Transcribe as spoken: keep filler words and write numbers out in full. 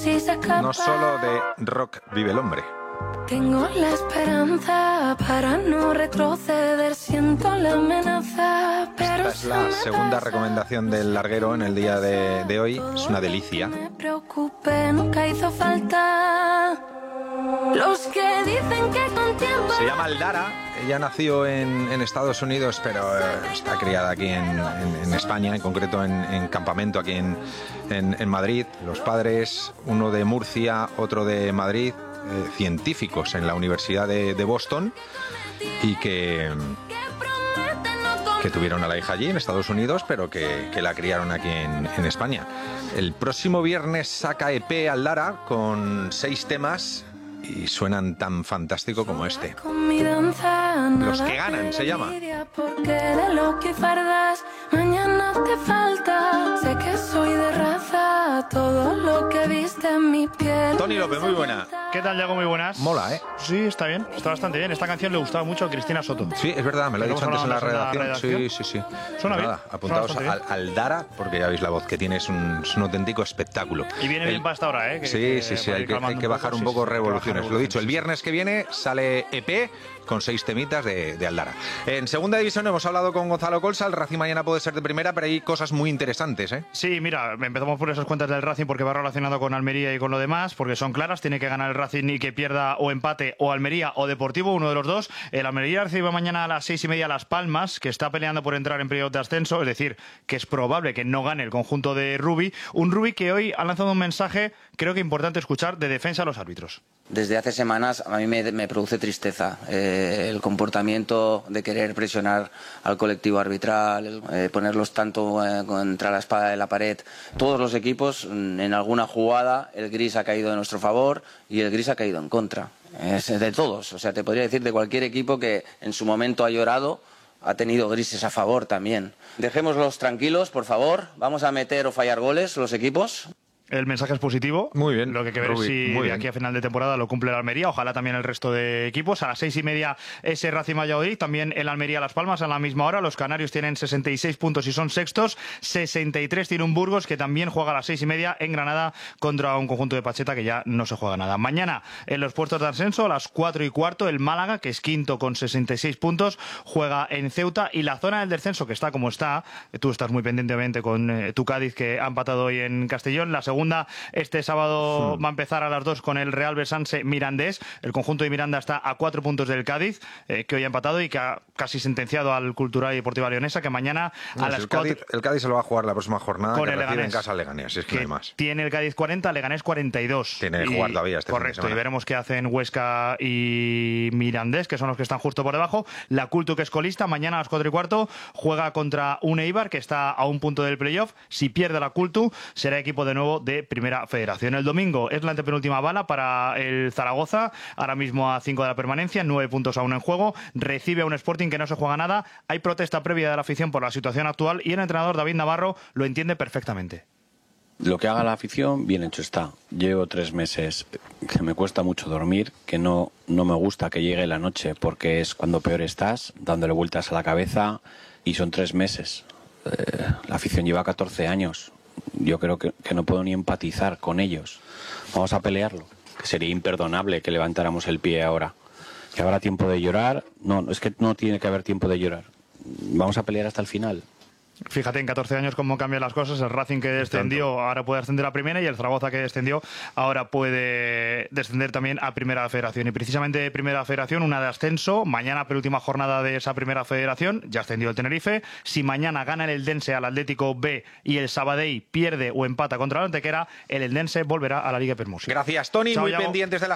No solo de rock vive el hombre. Tengo la esperanza para no retroceder, siento la amenaza, pero esta es la segunda recomendación del larguero en el día de, de hoy. Es una delicia. No me preocupe, nunca hizo falta. Los que dicen que con tiempo... Se llama Aldara. Ella nació en, en Estados Unidos, pero eh, está criada aquí en, en, en España, en concreto en, en campamento aquí en, en, en Madrid. Los padres, uno de Murcia, otro de Madrid, eh, científicos en la Universidad de, de Boston, y que, que tuvieron a la hija allí en Estados Unidos, pero que, que la criaron aquí en, en España. El próximo viernes saca E P Aldara con seis temas y suenan tan fantástico como este. Los que ganan se llama. Porque de lo que fardas mañana te falta. Sé que soy de raza, todo lo que viste en mi piel. Tony López, muy buena. ¿Qué tal, Diego? Muy buenas. Mola, ¿eh? Sí, está bien, está bastante bien. Esta canción le gustaba mucho a Cristina Soto. Sí, es verdad, me lo ha dicho antes en la redacción. redacción. Sí, sí, sí. Suena bien. Nada, apuntaos suena al, al Dara, porque ya veis la voz que tiene, es un, es un auténtico espectáculo. Y viene el, bien para esta hora, ¿eh? Que, sí, que, sí, sí, hay que, hay que bajar un poco, sí, revoluciones. Lo dicho, el viernes que viene sale E P con seis temitas de, de Aldara. En segunda división hemos hablado con Gonzalo Colsa. El Racing mañana puede ser de primera, pero hay cosas muy interesantes, ¿eh? Sí, mira, empezamos por esas cuentas del Racing porque va relacionado con Almería y con lo demás, porque son claras. Tiene que ganar el Racing y que pierda o empate o Almería o Deportivo, uno de los dos. El Almería recibe mañana a las seis y media Las Palmas, que está peleando por entrar en periodo de ascenso, es decir, que es probable que no gane el conjunto de Rubi. Un Rubi que hoy ha lanzado un mensaje, creo que importante escuchar, de defensa a los árbitros. Desde hace semanas a mí me, me produce tristeza eh, el comportamiento de querer presionar al colectivo arbitral, eh, ponerlos tanto eh, contra la espada de la pared. Todos los equipos, en alguna jugada, el gris ha caído de nuestro favor y el gris ha caído en contra. Es de todos, o sea, te podría decir de cualquier equipo que en su momento ha llorado, ha tenido grises a favor también. Dejémoslos tranquilos, por favor. Vamos a meter o fallar goles los equipos. El mensaje es positivo. Muy bien. Lo que hay que ver es si de aquí a final de temporada lo cumple el Almería. Ojalá también el resto de equipos. A las seis y media ese Racing Valladolid. También el Almería Las Palmas a la misma hora. Los canarios tienen sesenta y seis puntos y son sextos. sesenta y tres tiene un Burgos que también juega a las seis y media en Granada contra un conjunto de Pacheta que ya no se juega nada. Mañana en los puestos de ascenso a las cuatro y cuarto el Málaga, que es quinto con sesenta y seis puntos, juega en Ceuta. Y la zona del descenso, que está como está, tú estás muy pendientemente con eh, tu Cádiz, que ha empatado hoy en Castellón. La segunda este sábado hmm. va a empezar a las dos con el Real Besanse Mirandés. El conjunto de Miranda está a cuatro puntos del Cádiz, eh, que hoy ha empatado y que ha casi sentenciado al Cultural y Deportiva Leonesa, que mañana no, a si las el, cuatro... Cádiz, el Cádiz se lo va a jugar la próxima jornada, con que el recibe Leganés, en casa al Leganés, es que, que no hay más. Tiene el Cádiz cuarenta, Leganés cuarenta y dos. Tiene que jugar todavía este Correcto, fin de semana. Y veremos qué hacen Huesca y Mirandés, que son los que están justo por debajo. La Cultu, que es colista, mañana a las cuatro y cuarto juega contra un Eibar, que está a un punto del playoff. Si pierde la Cultu, será equipo de nuevo de Primera Federación. El domingo es la antepenúltima bala para el Zaragoza, ahora mismo a cinco de la permanencia, nueve puntos aún en juego. Recibe a un Sporting que no se juega nada. Hay protesta previa de la afición por la situación actual y el entrenador David Navarro lo entiende perfectamente. Lo que haga la afición, bien hecho está. Llevo tres meses que me cuesta mucho dormir, que no, no me gusta que llegue la noche porque es cuando peor estás, dándole vueltas a la cabeza, y son tres meses. Eh, la afición lleva catorce años. Yo creo que, que no puedo ni empatizar con ellos. Vamos a pelearlo. Que sería imperdonable que levantáramos el pie ahora. Que habrá tiempo de llorar. No, es que no tiene que haber tiempo de llorar. Vamos a pelear hasta el final. Fíjate en catorce años cómo cambian las cosas. El Racing que descendió ahora puede ascender a primera y el Zaragoza que descendió ahora puede descender también a Primera Federación. Y precisamente Primera Federación, una de ascenso. Mañana penúltima jornada de esa Primera Federación. Ya ascendió el Tenerife. Si mañana gana el Eldense al Atlético B y el Sabadell pierde o empata contra el Antequera, el Eldense volverá a la Liga Permusia. Gracias, Tony. Chao, muy Yago. pendientes de la